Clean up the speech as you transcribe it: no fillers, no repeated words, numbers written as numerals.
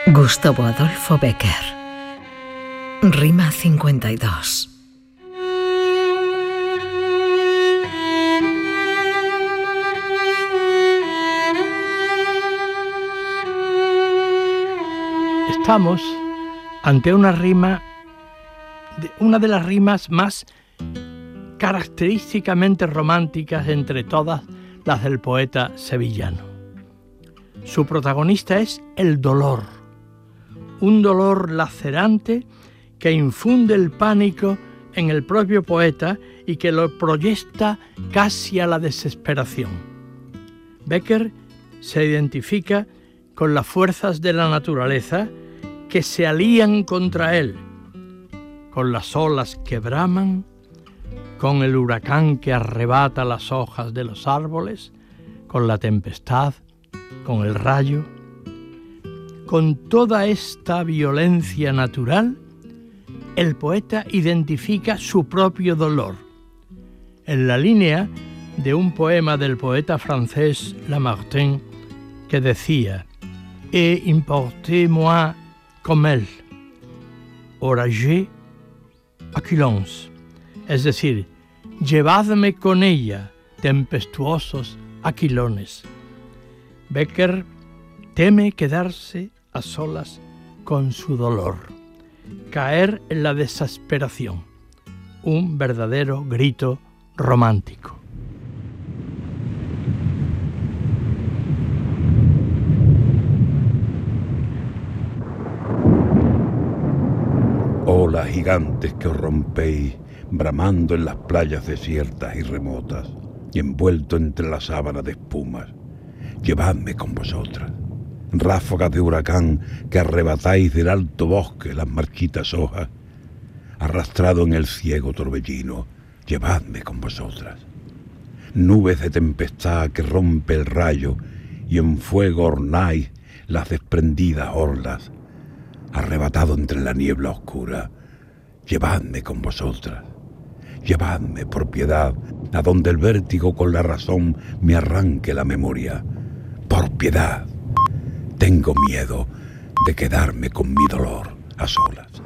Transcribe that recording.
Gustavo Adolfo Bécquer. Rima 52. Estamos ante una rima, una de las rimas más característicamente románticas entre todas las del poeta sevillano. Su protagonista es el dolor, un dolor lacerante que infunde el pánico en el propio poeta y que lo proyecta casi a la desesperación. Bécquer se identifica con las fuerzas de la naturaleza que se alían contra él, con las olas que braman, con el huracán que arrebata las hojas de los árboles, con la tempestad, con el rayo. Con toda esta violencia natural, el poeta identifica su propio dolor. En la línea de un poema del poeta francés Lamartine que decía: «Et importez-moi comme elle, orageux Aquilons», es decir, llevadme con ella, tempestuosos Aquilones. Bécquer teme quedarse a solas con su dolor, caer en la desesperación, un verdadero grito romántico. Olas gigantes que os rompéis, bramando en las playas desiertas y remotas, y envuelto entre la sábana de espumas, llevadme con vosotras. Ráfagas de huracán que arrebatáis del alto bosque las marchitas hojas, arrastrado en el ciego torbellino, llevadme con vosotras. Nubes de tempestad que rompe el rayo y en fuego ornáis las desprendidas orlas, arrebatado entre la niebla oscura, llevadme con vosotras. Llevadme por piedad a donde el vértigo con la razón me arranque la memoria. Por piedad. Tengo miedo de quedarme con mi dolor a solas.